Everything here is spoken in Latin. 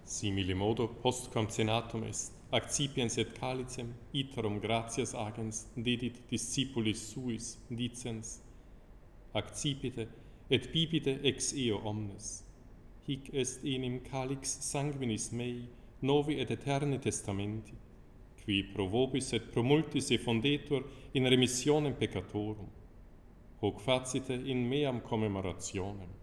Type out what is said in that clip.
Simile modo postquam senatum est, accipiens et calicem, iterum gratias agens dedit discipulis suis, dicens, accipite et bibite ex eo omnes. Hic est enim calix sanguinis mei, novi et eterni testamenti, qui pro vobis et pro multis effundetur in remissionem peccatorum. Hoc facite in meam commemorationem.